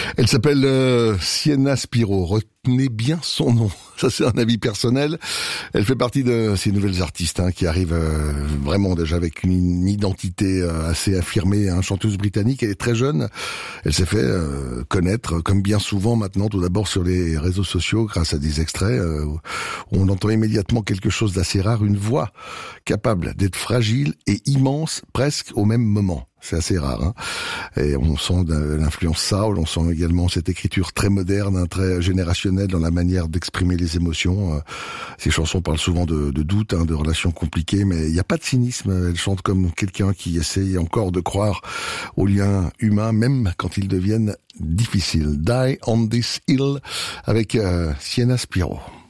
Elle s'appelle Sienna Spiro. Retenez bien son nom. Ça, c'est un avis personnel. Elle fait partie de ces nouvelles artistes qui arrivent vraiment déjà avec une identité assez affirmée. Chanteuse britannique, elle est très jeune. Elle s'est fait connaître, comme bien souvent maintenant, tout d'abord sur les réseaux sociaux, grâce à des extraits où on entend immédiatement quelque chose d'assez rare, une voix capable d'être fragile et immense presque au même moment. C'est assez rare. Et on sent de l'influence soul, on sent également cette écriture très moderne, très générationnelle dans la manière d'exprimer les émotions. Ces chansons parlent souvent de doutes, de relations compliquées, mais il n'y a pas de cynisme. Elle chante comme quelqu'un qui essaye encore de croire aux liens humains, même quand ils deviennent difficiles. Die on this hill avec Sienna Spiro.